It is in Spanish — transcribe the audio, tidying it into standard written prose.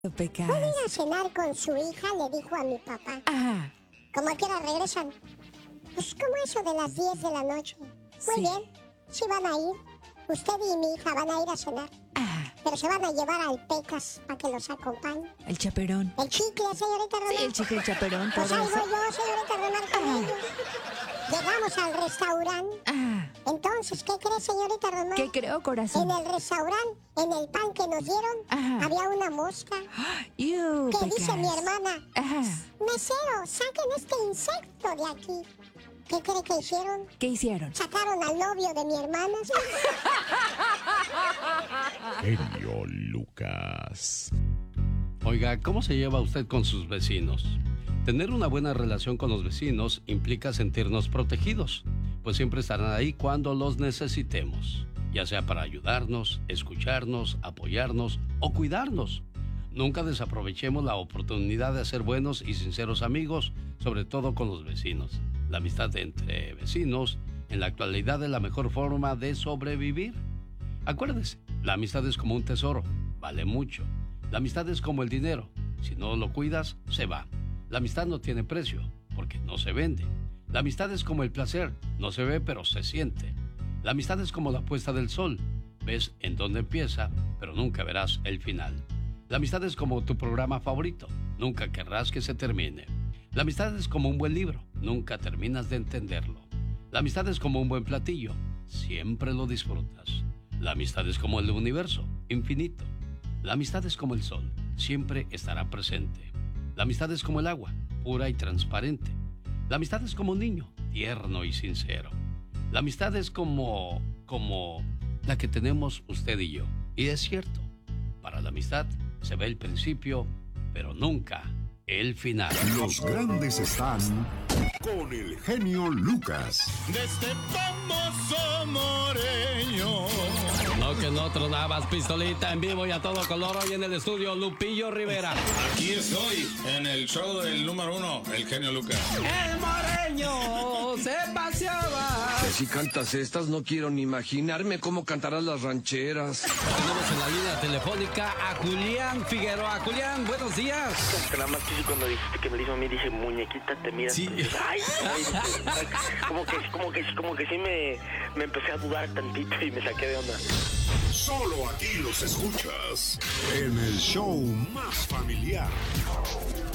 Pecas. ¿Puedo ir a cenar con su hija? Le dijo a mi papá. Ajá. ¿Cómo a qué hora regresan? Pues como eso de las 10 de la noche. Muy Sí. bien, sí van a ir. Usted y mi hija van a ir a cenar. Ajá. Pero se van a llevar al Pecas para que los acompañe. El chaperón. El chicle, señorita Román. Sí, el chicle, el chaperón, todo Pues ahí eso. voy yo, señorita Román, con ellos. Llegamos al restaurante. Ajá. Entonces, ¿qué cree, señorita Román? ¿Qué creo, corazón? En el restaurante, en el pan que nos dieron, Ajá. había una mosca. Iu, ¿Qué Pecas. dice mi hermana? Ajá. Mesero, saquen este insecto de aquí. ¿Qué cree que hicieron? ¿Qué hicieron? Sacaron al novio de mi hermana. Genio Lucas. Oiga, ¿cómo se lleva usted con sus vecinos? Tener una buena relación con los vecinos implica sentirnos protegidos, pues siempre estarán ahí cuando los necesitemos, ya sea para ayudarnos, escucharnos, apoyarnos o cuidarnos. Nunca desaprovechemos la oportunidad de ser buenos y sinceros amigos, sobre todo con los vecinos. La amistad entre vecinos en la actualidad es la mejor forma de sobrevivir. Acuérdese, la amistad es como un tesoro, vale mucho. La amistad es como el dinero, si no lo cuidas, se va. La amistad no tiene precio, porque no se vende. La amistad es como el placer, no se ve pero se siente. La amistad es como la puesta del sol, ves en dónde empieza, pero nunca verás el final. La amistad es como tu programa favorito, nunca querrás que se termine. La amistad es como un buen libro, nunca terminas de entenderlo. La amistad es como un buen platillo, siempre lo disfrutas. La amistad es como el universo, infinito. La amistad es como el sol, siempre estará presente. La amistad es como el agua, pura y transparente. La amistad es como un niño, tierno y sincero. La amistad es como la que tenemos usted y yo. Y es cierto, para la amistad se ve el principio, pero nunca el final. Los grandes están con el genio Lucas. De este famoso Moreño. No que no tronabas, pistolita en vivo y a todo color hoy en el estudio Lupillo Rivera. Aquí estoy en el show del número 1, el genio Lucas. El moreño se paseaba. Si cantas estas, no quiero ni imaginarme cómo cantarás las rancheras. Tenemos en la línea telefónica a Julián Figueroa. Julián, buenos días. Nada más que sí, cuando dijiste que me lo hizo a mí, dije, muñequita, te miras. Sí. Ay, como que sí me empecé a dudar tantito y me saqué de onda. Solo aquí los escuchas en el show más familiar.